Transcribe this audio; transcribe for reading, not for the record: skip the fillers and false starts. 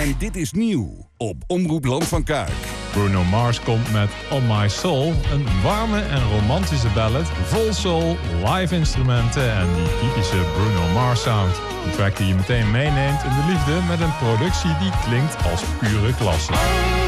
En dit is nieuw op Omroep Land van Kuik. Bruno Mars komt met On My Soul, een warme en romantische ballad, vol soul, live instrumenten en die typische Bruno Mars sound. Een track die je meteen meeneemt in de liefde met een productie die klinkt als pure klasse.